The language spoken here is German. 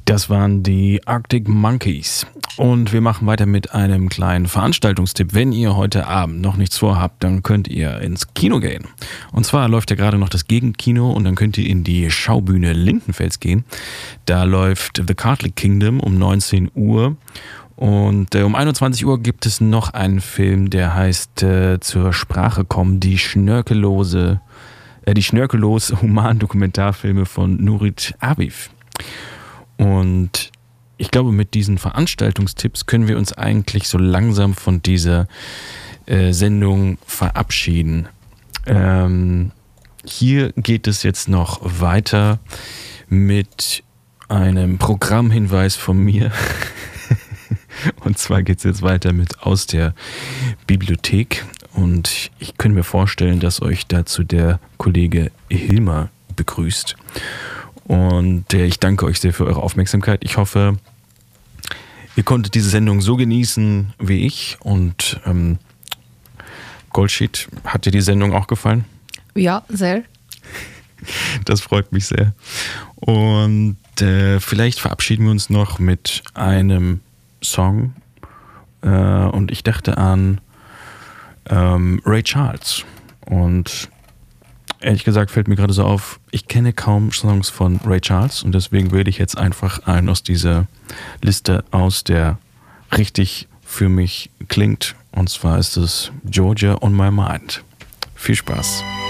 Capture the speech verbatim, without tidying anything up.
Das waren die Arctic Monkeys. Und wir machen weiter mit einem kleinen Veranstaltungstipp. Wenn ihr heute Abend noch nichts vorhabt, dann könnt ihr ins Kino gehen. Und zwar läuft ja gerade noch das Gegenkino und dann könnt ihr in die Schaubühne Lindenfels gehen. Da läuft The Cardley Kingdom um neunzehn Uhr. Und äh, um einundzwanzig Uhr gibt es noch einen Film, der heißt äh, Zur Sprache kommen, die schnörkellose, äh, die schnörkellos Human-Dokumentarfilme von Nurit Abif. Und ich glaube, mit diesen Veranstaltungstipps können wir uns eigentlich so langsam von dieser äh, Sendung verabschieden. Ähm, hier geht es jetzt noch weiter mit einem Programmhinweis von mir. Und zwar geht es jetzt weiter mit Aus der Bibliothek. Und ich könnte mir vorstellen, dass euch dazu der Kollege Hilmar begrüßt. Und äh, ich danke euch sehr für eure Aufmerksamkeit. Ich hoffe, ihr konntet diese Sendung so genießen wie ich. Und ähm, Goldsheet, hat dir die Sendung auch gefallen? Ja, sehr. Das freut mich sehr. Und äh, vielleicht verabschieden wir uns noch mit einem Song. Äh, und ich dachte an ähm, Ray Charles. Und ehrlich gesagt fällt mir gerade so auf, ich kenne kaum Songs von Ray Charles und deswegen wähle ich jetzt einfach einen aus dieser Liste aus, der richtig für mich klingt. Und zwar ist es Georgia on My Mind. Viel Spaß.